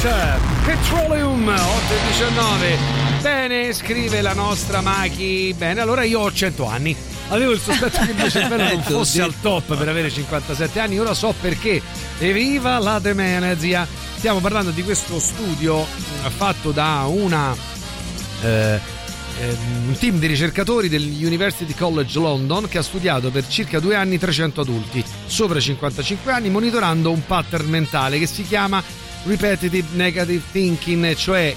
Petroleum 8:19. Bene, scrive la nostra Maki. Bene, allora io ho 100 anni. Avevo il sospetto che il mio cervello non fosse al top per avere 57 anni. Ora so perché. Evviva la demenza. Stiamo parlando di questo studio fatto da un team di ricercatori dell'University College London che ha studiato per circa 2 anni 300 adulti sopra i 55 anni, monitorando un pattern mentale che si chiama repetitive negative thinking, cioè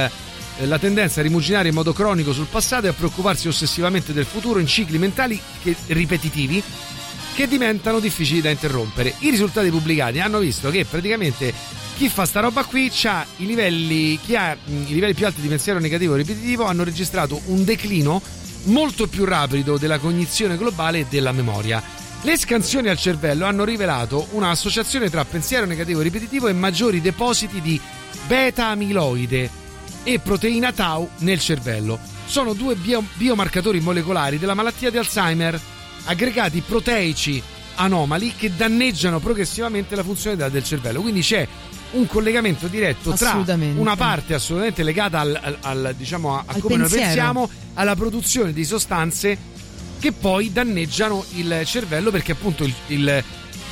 la tendenza a rimuginare in modo cronico sul passato e a preoccuparsi ossessivamente del futuro in cicli mentali ripetitivi che diventano difficili da interrompere. I risultati pubblicati hanno visto che praticamente chi fa sta roba qui ha i livelli più alti di pensiero negativo ripetitivo hanno registrato un declino molto più rapido della cognizione globale e della memoria. Le scansioni al cervello hanno rivelato un'associazione tra pensiero negativo ripetitivo e maggiori depositi di beta-amiloide e proteina tau nel cervello. Sono due biomarcatori molecolari della malattia di Alzheimer, aggregati proteici anomali che danneggiano progressivamente la funzionalità del cervello. Quindi c'è un collegamento diretto tra una parte assolutamente legata al come noi pensiamo, alla produzione di sostanze che poi danneggiano il cervello, perché appunto il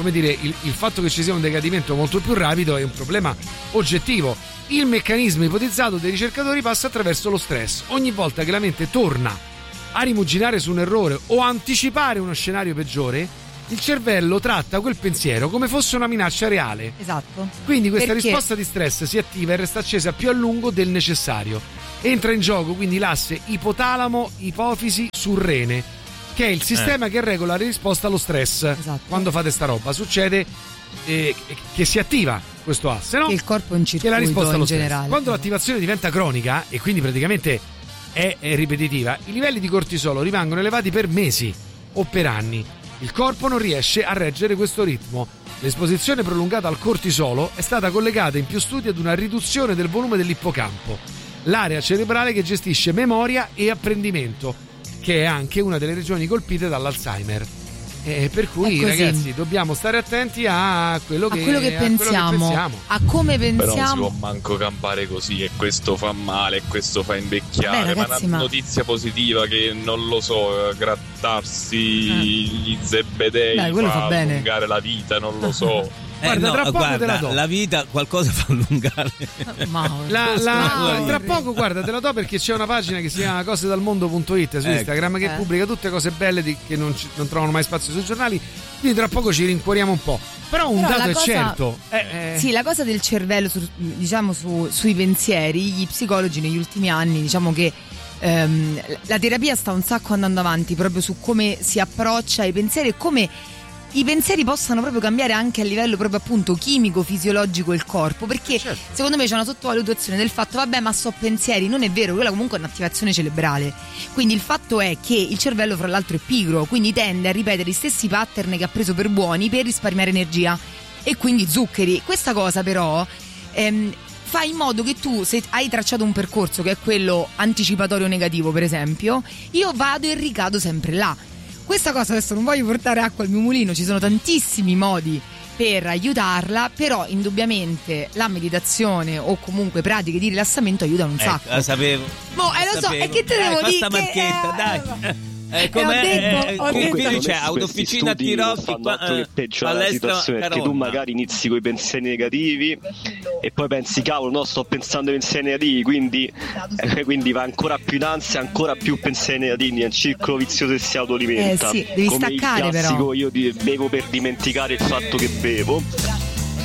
fatto che ci sia un decadimento molto più rapido è un problema oggettivo. Il meccanismo ipotizzato dai ricercatori passa attraverso lo stress. Ogni volta che la mente torna a rimuginare su un errore o a anticipare uno scenario peggiore, il cervello tratta quel pensiero come fosse una minaccia reale. Esatto. Quindi questa risposta di stress si attiva e resta accesa più a lungo del necessario. Entra in gioco quindi l'asse ipotalamo-ipofisi surrene, che è il sistema che regola la risposta allo stress. Esatto. Quando fate sta roba succede che si attiva questo asse, no? Che il corpo è un circuito, che è la risposta allo in stress. generale. Quando l'attivazione diventa cronica e quindi praticamente è ripetitiva, i livelli di cortisolo rimangono elevati per mesi o per anni. Il corpo non riesce a reggere questo ritmo. L'esposizione prolungata al cortisolo è stata collegata in più studi ad una riduzione del volume dell'ippocampo, l'area cerebrale che gestisce memoria e apprendimento, che è anche una delle regioni colpite dall'Alzheimer. Per cui ragazzi dobbiamo stare attenti a quello che pensiamo, a come pensiamo. Però non si può manco campare così, e questo fa male, e questo fa invecchiare. Ragazzi, ma una notizia positiva che non lo so, grattarsi gli zebedei fa allungare la vita, non lo so. Guarda, tra poco te la do. La vita qualcosa fa allungare. Tra poco, guarda, te la do, perché c'è una pagina che si chiama cosedalmondo.it su Instagram che pubblica tutte cose belle che non trovano mai spazio sui giornali. Quindi tra poco ci rincuoriamo un po'. Però un dato è certo. Sì, la cosa del cervello, sui pensieri, gli psicologi negli ultimi anni, diciamo che la terapia sta un sacco andando avanti proprio su come si approccia ai pensieri e come i pensieri possano proprio cambiare anche a livello proprio appunto chimico, fisiologico il corpo, perché secondo me c'è una sottovalutazione del fatto ma so pensieri, non è vero, quella comunque è un'attivazione cerebrale, quindi il fatto è che il cervello fra l'altro è pigro, quindi tende a ripetere gli stessi pattern che ha preso per buoni per risparmiare energia e quindi zuccheri. Questa cosa però fa in modo che tu, se hai tracciato un percorso che è quello anticipatorio negativo per esempio, io vado e ricado sempre là. Questa cosa, adesso non voglio portare acqua al mio mulino, ci sono tantissimi modi per aiutarla, però indubbiamente la meditazione o comunque pratiche di rilassamento aiutano un sacco. La sapevo. Lo so, e che te devo dire? Basta Marchetta, dai. Ho detto. C'è autofficina a Tirocchi fanno altro che peggiorare la situazione, perché tu magari inizi con i pensieri negativi e poi pensi cavolo, no, sto pensando ai pensieri negativi, quindi va ancora più in ansia, ancora più pensieri negativi, è un circolo vizioso che si autoalimenta. Sì, devi come staccare, il classico però io bevo per dimenticare il fatto che bevo.